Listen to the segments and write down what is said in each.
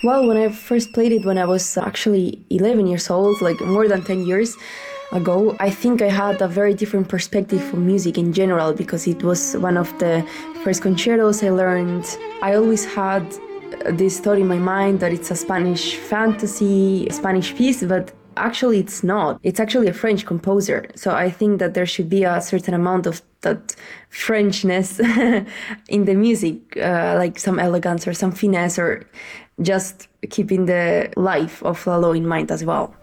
Well, when I first played it when I was actually 11 years old, like more than 10 years ago, I think I had a very different perspective on music in general because it was one of the first concertos I learned. I always had this thought in my mind that it's a Spanish fantasy, a Spanish piece, but actually it's not. It's actually a French composer. So I think that there should be a certain amount of that Frenchness in the music, like some elegance or some finesse, or just keeping the life of Lalo in mind as well.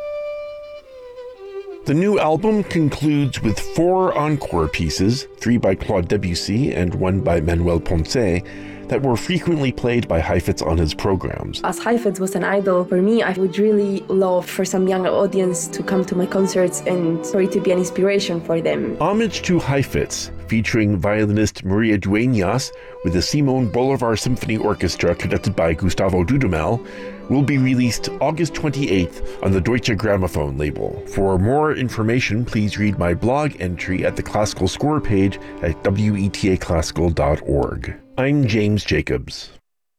The new album concludes with 4 encore pieces, 3 by Claude Debussy and 1 by Manuel Ponce, that were frequently played by Heifetz on his programs. As Heifetz was an idol for me, I would really love for some young audience to come to my concerts and for it to be an inspiration for them. Homage to Heifetz, featuring violinist Maria Dueñas with the Simon Bolivar Symphony Orchestra conducted by Gustavo Dudamel, will be released August 28th on the Deutsche Grammophon label. For more information, please read my blog entry at the Classical Score page at wetaclassical.org. I'm James Jacobs.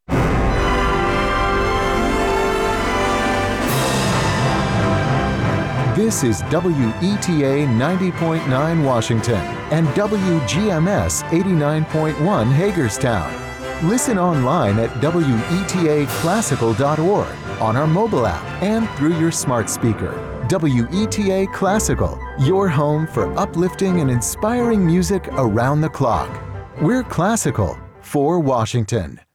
This is WETA 90.9 Washington and WGMS 89.1 Hagerstown. Listen online at wetaclassical.org, on our mobile app, and through your smart speaker. WETA Classical, your home for uplifting and inspiring music around the clock. We're classical for Washington.